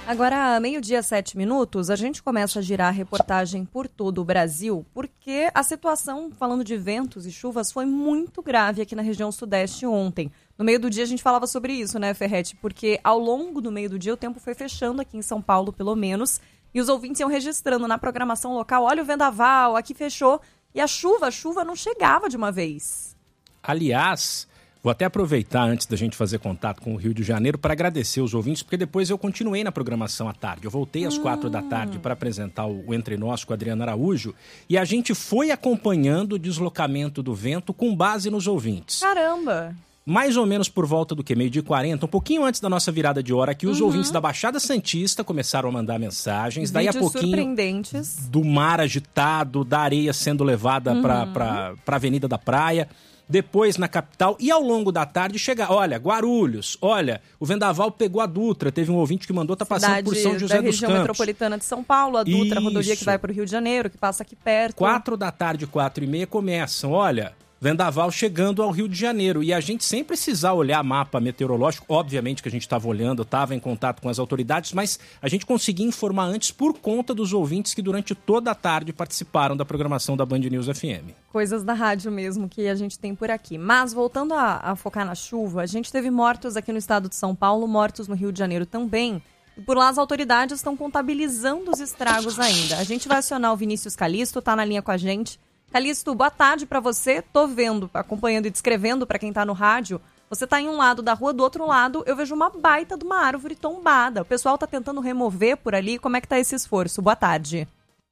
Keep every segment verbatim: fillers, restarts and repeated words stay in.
Agora, meio-dia, sete minutos, a gente começa a girar a reportagem por todo o Brasil, porque a situação, falando de ventos e chuvas, foi muito grave aqui na região sudeste ontem. No meio do dia a gente falava sobre isso, né, Ferretti? Porque ao longo do meio do dia o tempo foi fechando aqui em São Paulo, pelo menos, e os ouvintes iam registrando na programação local, olha o vendaval, aqui fechou, e a chuva, a chuva não chegava de uma vez. Aliás, vou até aproveitar antes da gente fazer contato com o Rio de Janeiro para agradecer os ouvintes, porque depois eu continuei na programação à tarde. Eu voltei às hum. quatro da tarde para apresentar o Entre Nós com o Adriano Araújo e a gente foi acompanhando o deslocamento do vento com base nos ouvintes. Caramba! Mais ou menos por volta do que? meio-dia e quarenta, um pouquinho antes da nossa virada de hora aqui, os uhum. ouvintes da Baixada Santista começaram a mandar mensagens. Vídeos daí a pouquinho surpreendentes. Do mar agitado, da areia sendo levada uhum. para a Avenida da Praia. Depois na capital e ao longo da tarde chega, olha, Guarulhos, olha, o vendaval pegou a Dutra, teve um ouvinte que mandou, tá passando Cidade por São José dos Campos. da região metropolitana de São Paulo, a Dutra, a rodovia que vai para o Rio de Janeiro, que passa aqui perto. Quatro da tarde, quatro e meia começam, olha, vendaval chegando ao Rio de Janeiro. E a gente, sem precisar olhar mapa meteorológico, obviamente que a gente estava olhando, estava em contato com as autoridades, mas a gente conseguia informar antes por conta dos ouvintes que durante toda a tarde participaram da programação da Band News F M. Coisas da rádio mesmo que a gente tem por aqui. Mas, voltando a, a focar na chuva, a gente teve mortos aqui no estado de São Paulo, mortos no Rio de Janeiro também. E por lá as autoridades estão contabilizando os estragos ainda. A gente vai acionar o Vinícius Calisto, tá na linha com a gente. Calisto, boa tarde para você. Tô vendo, acompanhando e descrevendo para quem tá no rádio. Você tá em um lado da rua, do outro lado eu vejo uma baita de uma árvore tombada. O pessoal tá tentando remover por ali. Como é que tá esse esforço? Boa tarde.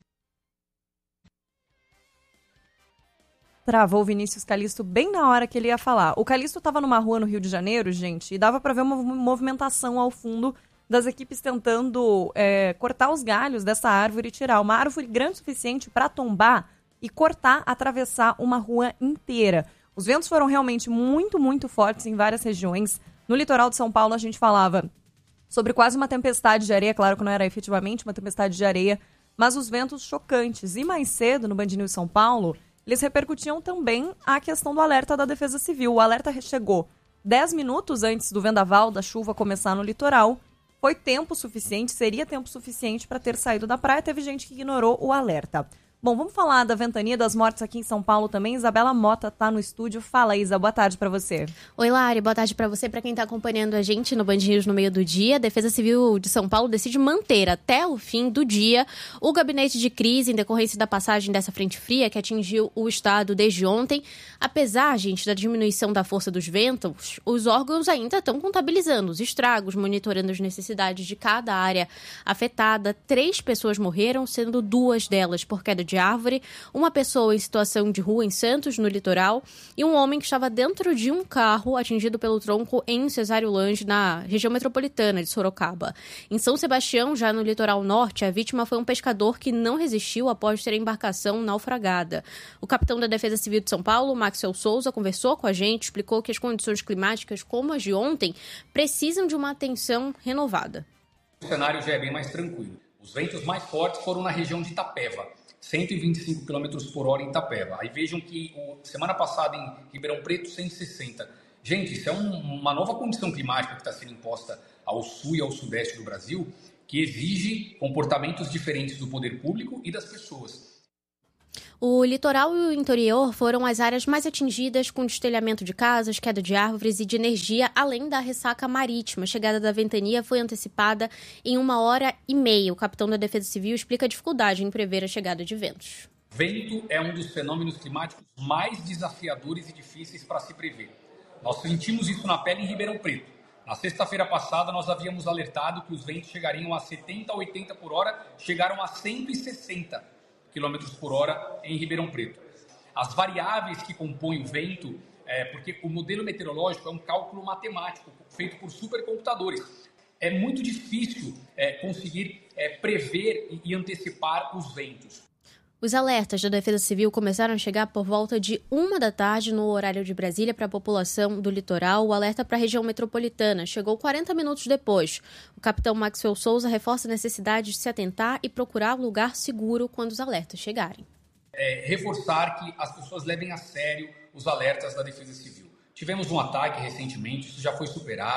Travou o Vinícius Calisto bem na hora que ele ia falar. O Calisto tava numa rua no Rio de Janeiro, gente, e dava para ver uma movimentação ao fundo das equipes tentando é, cortar os galhos dessa árvore e tirar. Uma árvore grande o suficiente para tombar e cortar, atravessar uma rua inteira. Os ventos foram realmente muito, muito fortes em várias regiões. No litoral de São Paulo, a gente falava sobre quase uma tempestade de areia. Claro que não era efetivamente uma tempestade de areia, mas os ventos chocantes. E mais cedo, no Band News São Paulo, eles repercutiam também a questão do alerta da Defesa Civil. O alerta chegou dez minutos antes do vendaval, da chuva começar no litoral. Foi tempo suficiente, seria tempo suficiente para ter saído da praia. Teve gente que ignorou o alerta. Bom, vamos falar da ventania das mortes aqui em São Paulo também. Isabela Mota está no estúdio. Fala, Isa, boa tarde para você. Oi, Lari, boa tarde para você, para quem está acompanhando a gente no Band News no meio do dia. A Defesa Civil de São Paulo decide manter até o fim do dia o gabinete de crise em decorrência da passagem dessa frente fria que atingiu o estado desde ontem. Apesar, gente, da diminuição da força dos ventos, os órgãos ainda estão contabilizando os estragos, monitorando as necessidades de cada área afetada. Três pessoas morreram, sendo duas delas por queda de de árvore, uma pessoa em situação de rua em Santos, no litoral, e um homem que estava dentro de um carro atingido pelo tronco em Cesário Lange, na região metropolitana de Sorocaba. Em São Sebastião, já no litoral norte, a vítima foi um pescador que não resistiu após ter a embarcação naufragada. O capitão da Defesa Civil de São Paulo, Maxwell Souza, conversou com a gente, explicou que as condições climáticas, como as de ontem, precisam de uma atenção renovada. O cenário já é bem mais tranquilo. Os ventos mais fortes foram na região de Itapeva, cento e vinte e cinco quilômetros por hora em Itapeva. Aí vejam que o, semana passada em Ribeirão Preto, cento e sessenta. Gente, isso é um, uma nova condição climática que está sendo imposta ao sul e ao sudeste do Brasil, que exige comportamentos diferentes do poder público e das pessoas. O litoral e o interior foram as áreas mais atingidas com destelhamento de casas, queda de árvores e de energia, além da ressaca marítima. A chegada da ventania foi antecipada em uma hora e meia. O capitão da Defesa Civil explica a dificuldade em prever a chegada de ventos. Vento é um dos fenômenos climáticos mais desafiadores e difíceis para se prever. Nós sentimos isso na pele em Ribeirão Preto. Na sexta-feira passada, nós havíamos alertado que os ventos chegariam a setenta a oitenta por hora, chegaram a cento e sessenta quilômetros por hora em Ribeirão Preto. As variáveis que compõem o vento, é, porque o modelo meteorológico é um cálculo matemático feito por supercomputadores. É muito difícil é, conseguir é, prever e, e antecipar os ventos. Os alertas da Defesa Civil começaram a chegar por volta de uma da tarde no horário de Brasília para a população do litoral. O alerta para a região metropolitana chegou quarenta minutos depois. O capitão Maxwell Souza reforça a necessidade de se atentar e procurar lugar seguro quando os alertas chegarem. É, reforçar que as pessoas levem a sério os alertas da Defesa Civil. Tivemos um ataque recentemente, isso já foi superado.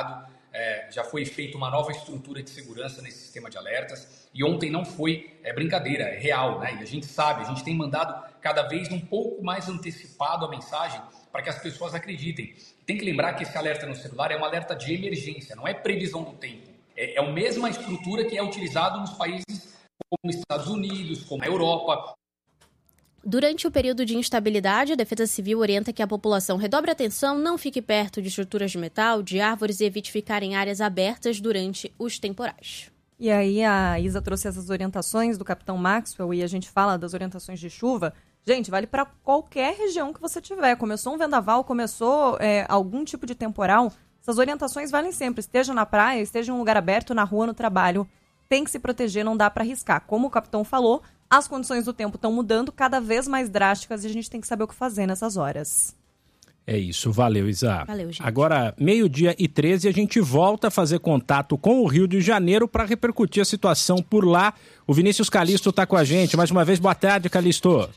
é, já foi feita uma nova estrutura de segurança nesse sistema de alertas. E ontem não foi é, brincadeira, é real, né? E a gente sabe, a gente tem mandado cada vez um pouco mais antecipado a mensagem para que as pessoas acreditem. Tem que lembrar que esse alerta no celular é um alerta de emergência, não é previsão do tempo. É, é a mesma estrutura que é utilizado nos países como Estados Unidos, como a Europa. Durante o período de instabilidade, a Defesa Civil orienta que a população redobre a atenção, não fique perto de estruturas de metal, de árvores e evite ficar em áreas abertas durante os temporais. E aí a Isa trouxe essas orientações do Capitão Maxwell e a gente fala das orientações de chuva. Gente, vale para qualquer região que você tiver. Começou um vendaval, começou é, algum tipo de temporal, essas orientações valem sempre. Esteja na praia, esteja em um lugar aberto, na rua, no trabalho. Tem que se proteger, não dá para arriscar. Como o capitão falou, as condições do tempo estão mudando, cada vez mais drásticas, e a gente tem que saber o que fazer nessas horas. É isso, valeu, Isa. Valeu, gente. Agora, meio-dia e treze, a gente volta a fazer contato com o Rio de Janeiro para repercutir a situação por lá. O Vinícius Calisto está com a gente. Mais uma vez, boa tarde, Calisto.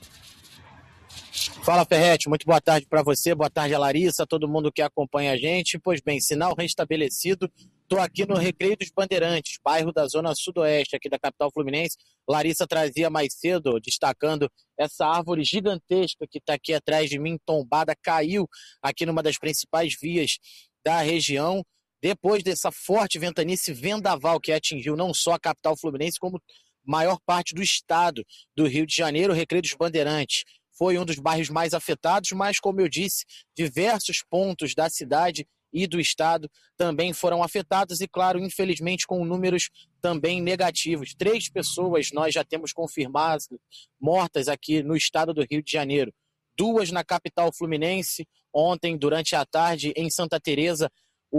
Fala, Ferretti, muito boa tarde para você, boa tarde a Larissa, todo mundo que acompanha a gente. Pois bem, sinal restabelecido, estou aqui no Recreio dos Bandeirantes, bairro da Zona Sudoeste, aqui da capital fluminense. Larissa trazia mais cedo, destacando essa árvore gigantesca que está aqui atrás de mim, tombada, caiu aqui numa das principais vias da região, depois dessa forte ventanice vendaval que atingiu não só a capital fluminense, como maior parte do estado do Rio de Janeiro. O Recreio dos Bandeirantes foi um dos bairros mais afetados, mas, como eu disse, diversos pontos da cidade e do estado também foram afetados e, claro, infelizmente com números também negativos. Três pessoas nós já temos confirmadas mortas aqui no estado do Rio de Janeiro. Duas na capital fluminense. Ontem, durante a tarde, em Santa Teresa,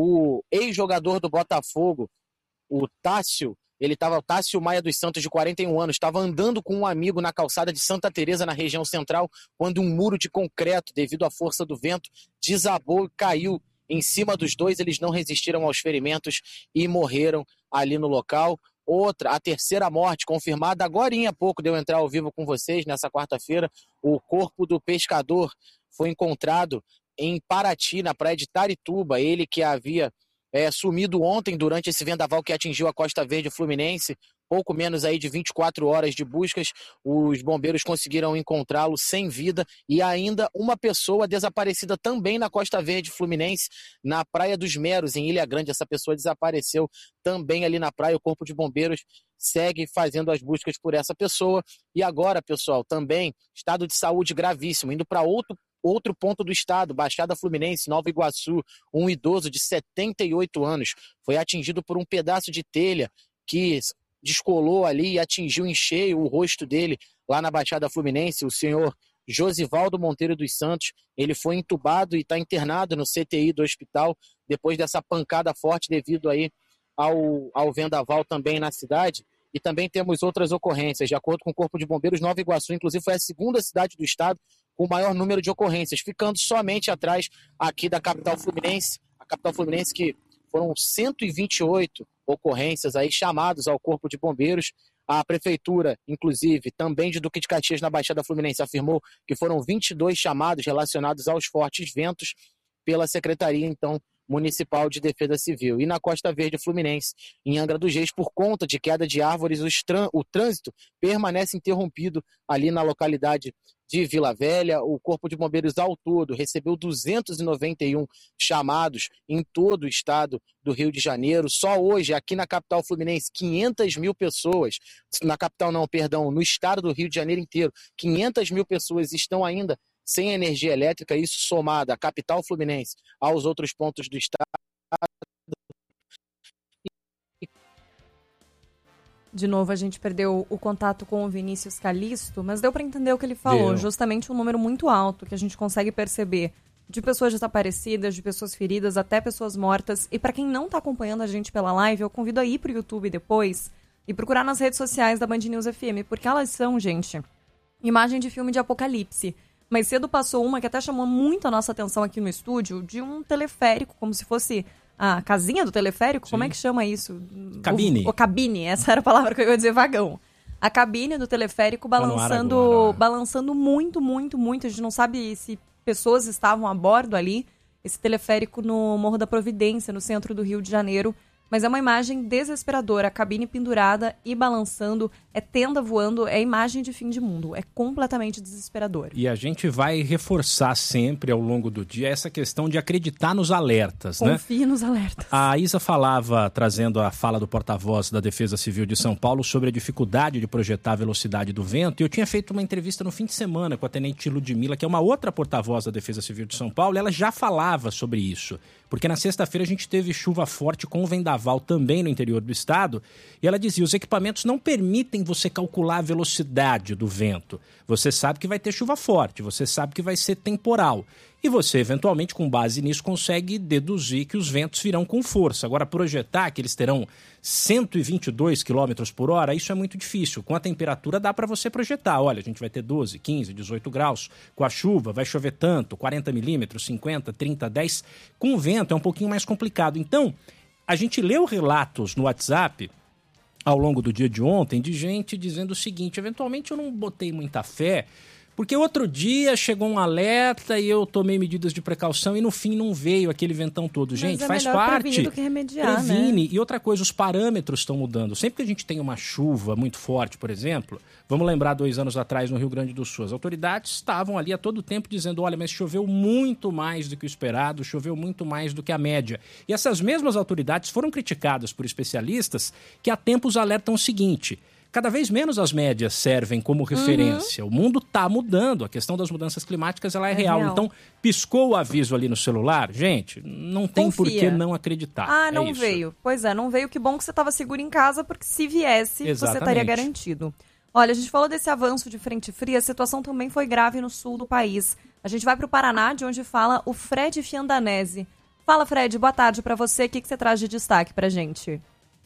o ex-jogador do Botafogo, o Tássio, Ele estava, o Tássio Maia dos Santos, de quarenta e um anos, estava andando com um amigo na calçada de Santa Teresa, na região central, quando um muro de concreto, devido à força do vento, desabou e caiu em cima dos dois. Eles não resistiram aos ferimentos e morreram ali no local. Outra, a terceira morte confirmada, agorinha há pouco deu entrar ao vivo com vocês, nessa quarta-feira, o corpo do pescador foi encontrado em Paraty, na praia de Taituba. Ele que havia É, sumido ontem durante esse vendaval que atingiu a Costa Verde Fluminense, pouco menos aí de vinte e quatro horas de buscas, os bombeiros conseguiram encontrá-lo sem vida, e ainda uma pessoa desaparecida também na Costa Verde Fluminense, na Praia dos Meros, em Ilha Grande. Essa pessoa desapareceu também ali na praia. O Corpo de Bombeiros segue fazendo as buscas por essa pessoa. E agora, pessoal, também estado de saúde gravíssimo, indo para outro Outro ponto do estado, Baixada Fluminense, Nova Iguaçu, um idoso de setenta e oito anos foi atingido por um pedaço de telha que descolou ali e atingiu em cheio o rosto dele lá na Baixada Fluminense. O senhor Josivaldo Monteiro dos Santos, ele foi entubado e está internado no C T I do hospital depois dessa pancada forte devido aí ao, ao vendaval também na cidade. E também temos outras ocorrências. De acordo com o Corpo de Bombeiros, Nova Iguaçu, inclusive, foi a segunda cidade do estado com o maior número de ocorrências, ficando somente atrás aqui da capital fluminense. A capital fluminense, que foram cento e vinte e oito ocorrências aí chamados ao Corpo de Bombeiros. A prefeitura, inclusive, também de Duque de Caxias, na Baixada Fluminense, afirmou que foram vinte e dois chamados relacionados aos fortes ventos pela Secretaria, então, Municipal de Defesa Civil. E na Costa Verde Fluminense, em Angra dos Reis, por conta de queda de árvores, o trânsito permanece interrompido ali na localidade de Vila Velha. O Corpo de Bombeiros, ao todo, recebeu duzentos e noventa e um chamados em todo o estado do Rio de Janeiro. Só hoje, aqui na capital fluminense, quinhentas mil pessoas, na capital não, perdão, no estado do Rio de Janeiro inteiro, quinhentas mil pessoas estão ainda sem energia elétrica, isso somado à capital fluminense, aos outros pontos do estado. De novo, a gente perdeu o contato com o Vinícius Calisto, mas deu para entender o que ele falou. Deu. Justamente um número muito alto que a gente consegue perceber de pessoas desaparecidas, de pessoas feridas, até pessoas mortas. E para quem não está acompanhando a gente pela live, eu convido a ir pro YouTube depois e procurar nas redes sociais da Band News F M, porque elas são, gente, imagem de filme de apocalipse. Mais cedo passou uma que até chamou muito a nossa atenção aqui no estúdio, de um teleférico, como se fosse a casinha do teleférico. Sim. Como é que chama isso? Cabine. O, o cabine, essa era a palavra que eu ia dizer, vagão. A cabine do teleférico balançando, balançando muito, muito, muito. A gente não sabe se pessoas estavam a bordo ali. esse teleférico no Morro da Providência, no centro do Rio de Janeiro. Mas é uma imagem desesperadora, a cabine pendurada e balançando, é tenda voando, é imagem de fim de mundo, é completamente desesperador. E a gente vai reforçar sempre ao longo do dia essa questão de acreditar nos alertas, Confie né? Confie nos alertas. A Isa falava, trazendo a fala do porta-voz da Defesa Civil de São Paulo sobre a dificuldade de projetar a velocidade do vento, e eu tinha feito uma entrevista no fim de semana com a Tenente Ludmila, que é uma outra porta-voz da Defesa Civil de São Paulo, e ela já falava sobre isso. Porque na sexta-feira a gente teve chuva forte com vendaval também no interior do estado, e ela dizia, os equipamentos não permitem você calcular a velocidade do vento. Você sabe que vai ter chuva forte, você sabe que vai ser temporal. E você, eventualmente, com base nisso, consegue deduzir que os ventos virão com força. Agora, projetar que eles terão cento e vinte e dois quilômetros por hora, isso é muito difícil. Com a temperatura dá para você projetar. Olha, a gente vai ter doze, quinze, dezoito graus. Com a chuva vai chover tanto, quarenta milímetros, cinquenta, trinta, dez. Com o vento é um pouquinho mais complicado. Então, a gente leu relatos no WhatsApp ao longo do dia de ontem de gente dizendo o seguinte, eventualmente eu não botei muita fé, porque outro dia chegou um alerta e eu tomei medidas de precaução e no fim não veio aquele ventão todo. Gente, Mas é faz melhor parte. prevenir do que remediar, Previne. né? E outra coisa, os parâmetros estão mudando. Sempre que a gente tem uma chuva muito forte, por exemplo, vamos lembrar dois anos atrás no Rio Grande do Sul, as autoridades estavam ali a todo tempo dizendo, olha, mas choveu muito mais do que o esperado, choveu muito mais do que a média. E essas mesmas autoridades foram criticadas por especialistas que há tempos alertam o seguinte, cada vez menos as médias servem como referência. Uhum. O mundo está mudando. A questão das mudanças climáticas ela é, é real. real. Então, piscou o aviso ali no celular? Gente, não tem por que não acreditar. Ah, não é veio. Pois é, não veio. Que bom que você estava seguro em casa, porque se viesse, Exatamente. Você estaria garantido. Olha, a gente falou desse avanço de frente fria. A situação também foi grave no sul do país. A gente vai para o Paraná, de onde fala o Fred Fiandanese. Fala, Fred. Boa tarde para você. O que, que você traz de destaque para a gente?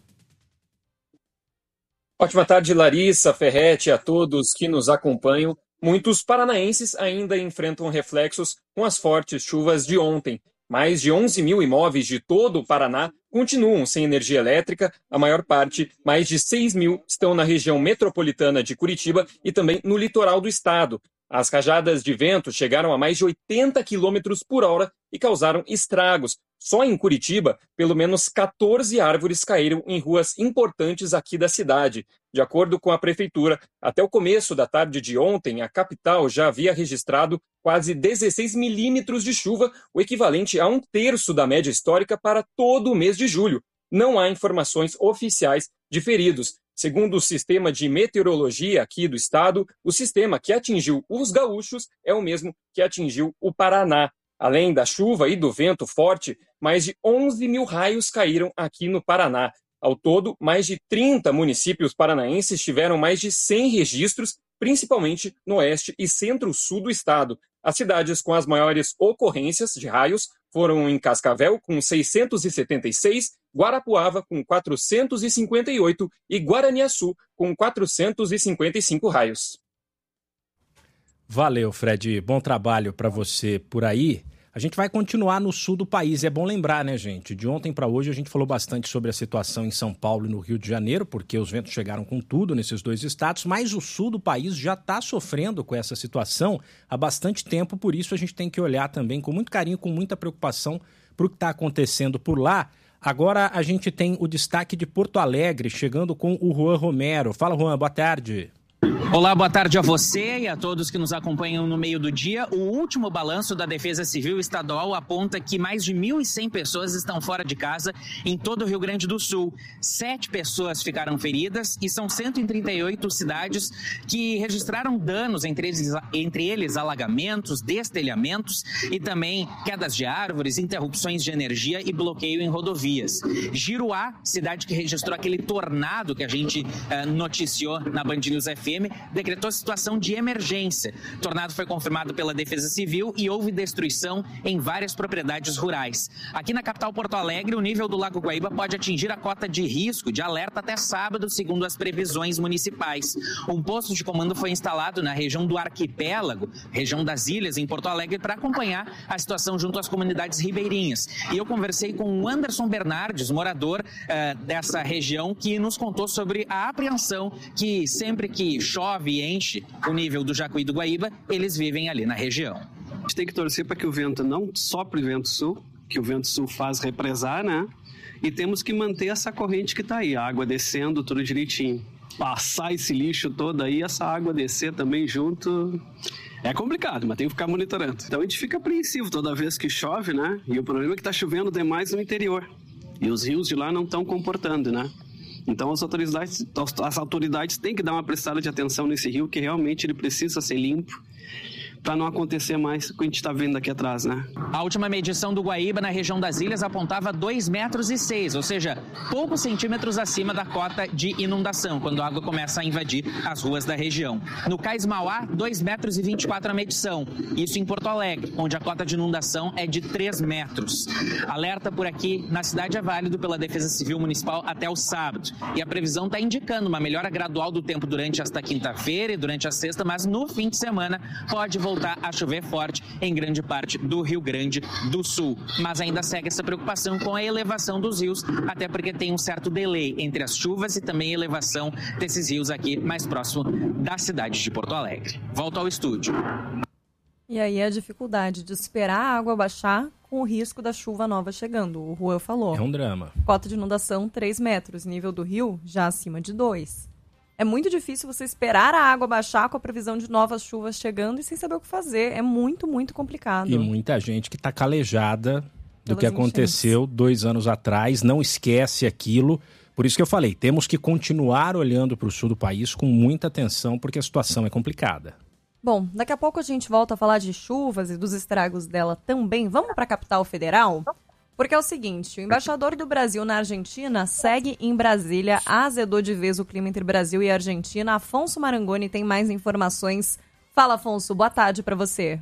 Ótima tarde, Larissa, Ferretti, a todos que nos acompanham. Muitos paranaenses ainda enfrentam reflexos com as fortes chuvas de ontem. Mais de onze mil imóveis de todo o Paraná continuam sem energia elétrica. A maior parte, mais de seis mil, estão na região metropolitana de Curitiba e também no litoral do estado. As rajadas de vento chegaram a mais de oitenta quilômetros por hora e causaram estragos. Só em Curitiba, pelo menos quatorze árvores caíram em ruas importantes aqui da cidade. De acordo com a prefeitura, até o começo da tarde de ontem, a capital já havia registrado quase dezesseis milímetros de chuva, o equivalente a um terço da média histórica para todo o mês de julho. Não há informações oficiais de feridos. Segundo o sistema de meteorologia aqui do estado, o sistema que atingiu os gaúchos é o mesmo que atingiu o Paraná. Além da chuva e do vento forte, mais de onze mil raios caíram aqui no Paraná. Ao todo, mais de trinta municípios paranaenses tiveram mais de cem registros, principalmente no oeste e centro-sul do estado. As cidades com as maiores ocorrências de raios foram em Cascavel, com seiscentos e setenta e seis, Guarapuava, com quatrocentos e cinquenta e oito e Guaraniaçu, com quatrocentos e cinquenta e cinco raios. Valeu, Fred. Bom trabalho para você por aí. A gente vai continuar no sul do país. É bom lembrar, né, gente? De ontem para hoje a gente falou bastante sobre a situação em São Paulo e no Rio de Janeiro, porque os ventos chegaram com tudo nesses dois estados, mas o sul do país já está sofrendo com essa situação há bastante tempo, por isso a gente tem que olhar também com muito carinho, com muita preocupação para o que está acontecendo por lá. Agora a gente tem o destaque de Porto Alegre, chegando com o Juan Romero. Fala, Juan, boa tarde. Olá, boa tarde a você e a todos que nos acompanham no meio do dia. O último balanço da Defesa Civil Estadual aponta que mais de mil e cem pessoas estão fora de casa em todo o Rio Grande do Sul. Sete pessoas ficaram feridas e são cento e trinta e oito cidades que registraram danos, entre eles, entre eles alagamentos, destelhamentos e também quedas de árvores, interrupções de energia e bloqueio em rodovias. Giruá, cidade que registrou aquele tornado que a gente uh, noticiou na Band News F M, decretou situação de emergência. O tornado foi confirmado pela Defesa Civil e houve destruição em várias propriedades rurais. Aqui na capital Porto Alegre, o nível do Lago Guaíba pode atingir a cota de risco de alerta até sábado, segundo as previsões municipais. Um posto de comando foi instalado na região do Arquipélago, região das ilhas, em Porto Alegre, para acompanhar a situação junto às comunidades ribeirinhas. E eu conversei com o Anderson Bernardes, morador uh, dessa região, que nos contou sobre a apreensão que sempre que chove e enche o nível do Jacuí do Guaíba, eles vivem ali na região. gente tem que torcer para que o vento não sopre o vento sul, que o vento sul faz represar, né? E temos que manter essa corrente que está aí, a água descendo tudo direitinho. Passar esse lixo todo aí, essa água descer também junto, é complicado, mas tem que ficar monitorando. Então a gente fica apreensivo toda vez que chove, né? E o problema é que está chovendo demais no interior. E os rios de lá não estão comportando, né? Então as autoridades, as autoridades têm que dar uma prestada de atenção nesse rio, que realmente ele precisa ser limpo, para não acontecer mais o que a gente está vendo aqui atrás, né? A última medição do Guaíba na região das ilhas apontava dois metros e seis, ou seja, poucos centímetros acima da cota de inundação, quando a água começa a invadir as ruas da região. No Cais Mauá, dois metros e vinte e quatro a medição, isso em Porto Alegre, onde a cota de inundação é de três metros. Alerta por aqui, na cidade é válido pela Defesa Civil Municipal até o sábado. E a previsão está indicando uma melhora gradual do tempo durante esta quinta-feira e durante a sexta, mas no fim de semana pode voltar voltar a chover forte em grande parte do Rio Grande do Sul. Mas ainda segue essa preocupação com a elevação dos rios, até porque tem um certo delay entre as chuvas e também a elevação desses rios aqui mais próximo da cidade de Porto Alegre. Volto ao estúdio. E aí a dificuldade de esperar a água baixar com o risco da chuva nova chegando. O Juan falou. É um drama. Cota de inundação três metros, nível do rio já acima de dois. É muito difícil você esperar a água baixar com a previsão de novas chuvas chegando e sem saber o que fazer. É muito, muito complicado. E muita gente que está calejada do Pelas que aconteceu enchentes. dois anos atrás, não esquece aquilo. Por isso que eu falei, temos que continuar olhando para o sul do país com muita atenção, porque a situação é complicada. Bom, daqui a pouco a gente volta a falar de chuvas e dos estragos dela também. Vamos para a capital federal? Porque é o seguinte, o embaixador do Brasil na Argentina segue em Brasília, azedou de vez o clima entre Brasil e Argentina. Afonso Marangoni tem mais informações. Fala, Afonso, boa tarde para você.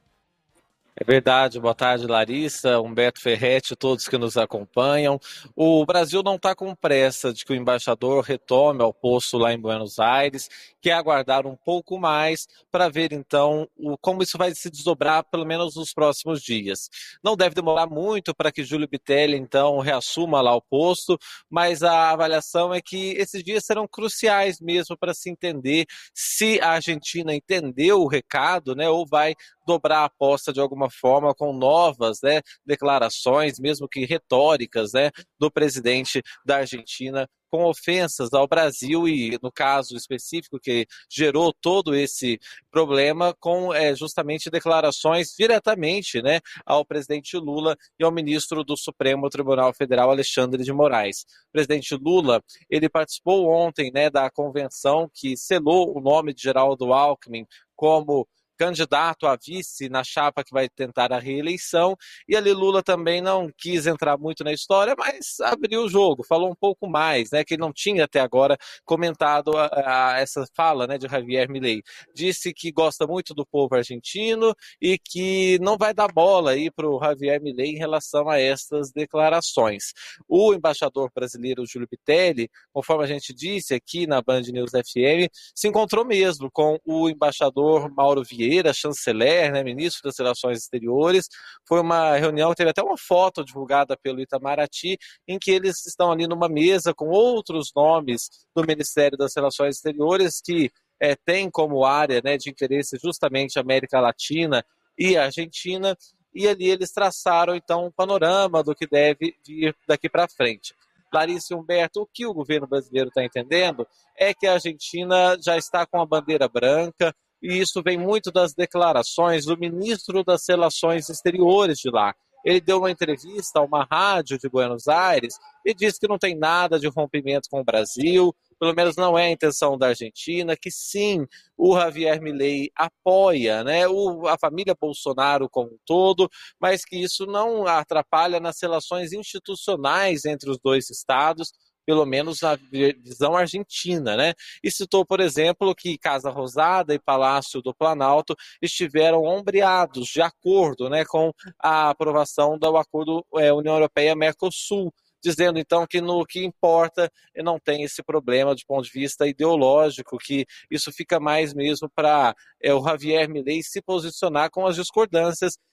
É verdade, boa tarde, Larissa, Humberto Ferretti, todos que nos acompanham. O Brasil não está com pressa de que o embaixador retome ao posto lá em Buenos Aires, quer aguardar um pouco mais para ver então o, como isso vai se desdobrar, pelo menos nos próximos dias. Não deve demorar muito para que Júlio Bitelli então reassuma lá o posto, mas a avaliação é que esses dias serão cruciais mesmo para se entender se a Argentina entendeu o recado, né, ou vai dobrar a aposta de alguma forma com novas, né, declarações, mesmo que retóricas, né, do presidente da Argentina, com ofensas ao Brasil e, no caso específico que gerou todo esse problema, com é, justamente declarações diretamente, né, ao presidente Lula e ao ministro do Supremo Tribunal Federal, Alexandre de Moraes. O presidente Lula, ele participou ontem, né, da convenção que selou o nome de Geraldo Alckmin como candidato a vice na chapa que vai tentar a reeleição, e ali Lula também não quis entrar muito na história, mas abriu o jogo, falou um pouco mais, né, que ele não tinha até agora comentado a, a essa fala, né, de Javier Milei. Disse que gosta muito do povo argentino e que não vai dar bola aí para o Javier Milei em relação a essas declarações. O embaixador brasileiro Júlio Bitelli, conforme a gente disse aqui na Band News F M, se encontrou mesmo com o embaixador Mauro Vieira, chanceler, né, ministro das Relações Exteriores. Foi uma reunião, teve até uma foto divulgada pelo Itamaraty, em que eles estão ali numa mesa com outros nomes do Ministério das Relações Exteriores, que é, tem como área, né, de interesse justamente a América Latina e a Argentina, e ali eles traçaram então um panorama do que deve vir daqui para frente. Larissa e Humberto, o que o governo brasileiro está entendendo é que a Argentina já está com a bandeira branca, e isso vem muito das declarações do ministro das Relações Exteriores de lá. Ele deu uma entrevista a uma rádio de Buenos Aires e disse que não tem nada de rompimento com o Brasil, pelo menos não é a intenção da Argentina, que sim, o Javier Milei apoia, né, o, a família Bolsonaro como um todo, mas que isso não atrapalha nas relações institucionais entre os dois estados, pelo menos na visão argentina, né? E citou, por exemplo, que Casa Rosada e Palácio do Planalto estiveram ombreados de acordo, né, com a aprovação do acordo é, União Europeia-Mercosul, dizendo então que no que importa não tem esse problema de ponto de vista ideológico, que isso fica mais mesmo para é, o Javier Milei se posicionar com as discordâncias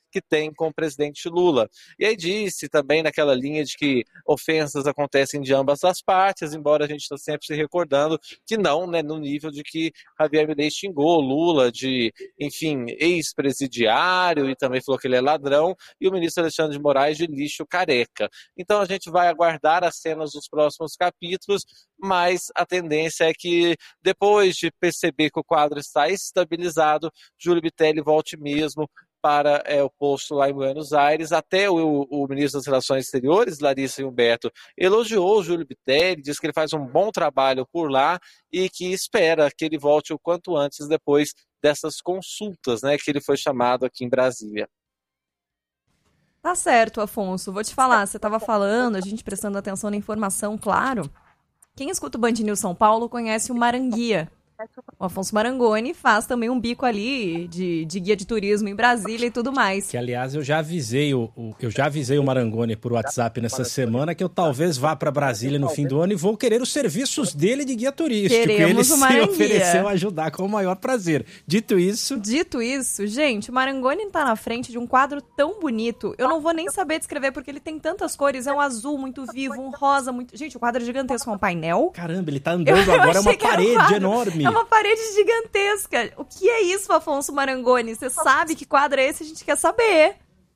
que tem com o presidente Lula. E aí disse também naquela linha de que ofensas acontecem de ambas as partes, embora a gente está sempre se recordando que não, né, no nível de que Javier Milei xingou Lula de, enfim, ex-presidiário, e também falou que ele é ladrão, e o ministro Alexandre de Moraes de lixo careca. Então a gente vai aguardar as cenas dos próximos capítulos, mas a tendência é que depois de perceber que o quadro está estabilizado, Júlio Bitelli volte mesmo para é, o posto lá em Buenos Aires. Até o, o ministro das Relações Exteriores, Larissa e Humberto, elogiou o Júlio Bitelli, disse que ele faz um bom trabalho por lá e que espera que ele volte o quanto antes depois dessas consultas, né, que ele foi chamado aqui em Brasília. Tá certo, Afonso. Vou te falar, você estava falando, a gente prestando atenção na informação, claro. Quem escuta o Band News São Paulo conhece o Maranguia. O Afonso Marangoni faz também um bico ali de, de guia de turismo em Brasília e tudo mais. Que, aliás, eu já avisei o, o, eu já avisei o Marangoni por WhatsApp nessa semana que eu talvez vá para Brasília no fim do ano e vou querer os serviços dele de guia turístico. Queremos ele o se Maranguia. ofereceu a ajudar com o maior prazer. Dito isso... Dito isso, gente, o Marangoni tá na frente de um quadro tão bonito. Eu não vou nem saber descrever porque ele tem tantas cores. É um azul muito vivo, um rosa muito... Gente, o quadro é gigantesco, é um painel. Caramba, ele tá andando agora, é uma parede enorme. É uma parede gigantesca. O que é isso, Afonso Marangoni? Você sabe que quadro é esse? A gente quer saber.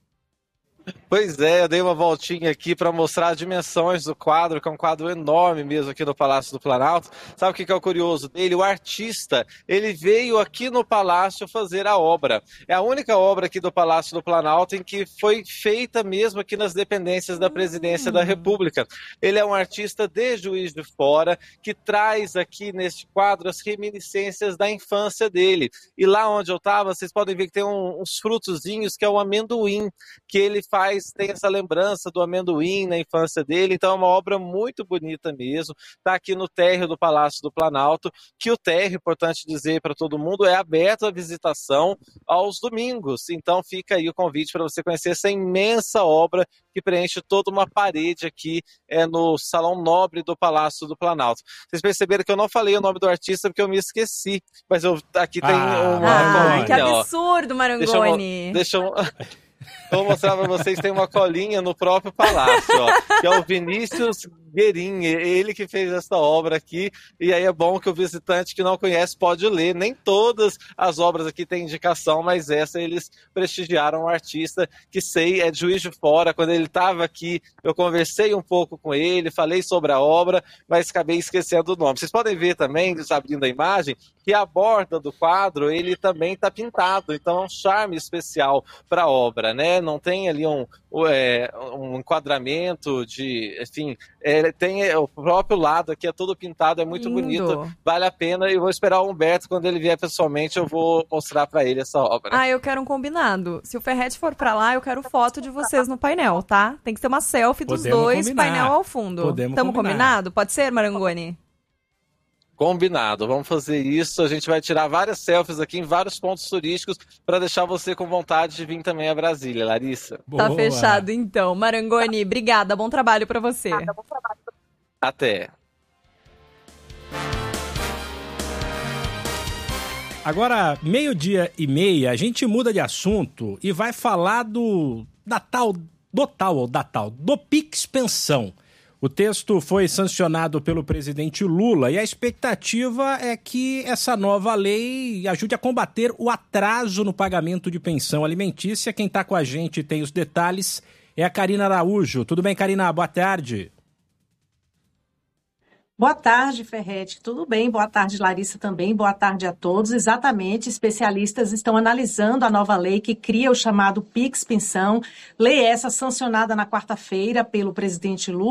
Pois é, eu dei uma voltinha aqui para mostrar as dimensões do quadro, que é um quadro enorme mesmo aqui no Palácio do Planalto. Sabe o que é o curioso dele? O artista, ele veio aqui no Palácio fazer a obra. É a única obra aqui do Palácio do Planalto em que foi feita mesmo aqui nas dependências da Presidência hum. da República. Ele é um artista de Juiz de Fora, que traz aqui neste quadro as reminiscências da infância dele. E lá onde eu estava, vocês podem ver que tem um, uns frutozinhos, que é o amendoim, que ele faz, tem essa lembrança do amendoim na infância dele, então é uma obra muito bonita mesmo, está aqui no térreo do Palácio do Planalto, que o térreo, importante dizer para todo mundo, é aberto à visitação aos domingos, então fica aí o convite para você conhecer essa imensa obra que preenche toda uma parede aqui é, no Salão Nobre do Palácio do Planalto. Vocês perceberam que eu não falei o nome do artista porque eu me esqueci, mas eu, aqui tem ah, uma... Ai, que absurdo, Marangoni! Deixa eu... Deixa eu... Vou mostrar para vocês, tem uma colinha no próprio palácio, ó, que é o Vinícius Guerin, ele que fez essa obra aqui, e aí é bom que o visitante que não conhece pode ler. Nem todas as obras aqui têm indicação, mas essa eles prestigiaram o artista, que sei, é de Juiz de Fora. Quando ele estava aqui, eu conversei um pouco com ele, falei sobre a obra, mas acabei esquecendo o nome. Vocês podem ver também, abrindo a imagem, que a borda do quadro, ele também está pintado, então é um charme especial para a obra, né? Não tem ali um, é, um enquadramento de, enfim, é, tem o próprio lado aqui, é todo pintado, é muito Lindo. bonito, vale a pena, e vou esperar o Humberto, quando ele vier pessoalmente, eu vou mostrar para ele essa obra. Ah, eu quero um combinado. Se o Ferretti for para lá, eu quero foto de vocês no painel, tá? Tem que ter uma selfie dos Podemos dois, combinar. Painel ao fundo. Podemos Tamo combinar. combinado? Pode ser, Marangoni? Combinado, vamos fazer isso, a gente vai tirar várias selfies aqui em vários pontos turísticos para deixar você com vontade de vir também a Brasília, Larissa. Boa. Tá fechado então. Marangoni, obrigada, bom trabalho para você. Até. Agora, meio-dia e meia, a gente muda de assunto e vai falar do da tal, do tal ou da tal, do Pix Pensão. O texto foi sancionado pelo presidente Lula e a expectativa é que essa nova lei ajude a combater o atraso no pagamento de pensão alimentícia. Quem está com a gente e tem os detalhes é a Karina Araújo. Tudo bem, Karina? Boa tarde. Boa tarde, Ferretti. Tudo bem? Boa tarde, Larissa, também. Boa tarde a todos. Exatamente, especialistas estão analisando a nova lei que cria o chamado Pix Pensão. Lei essa sancionada na quarta-feira pelo presidente Lula.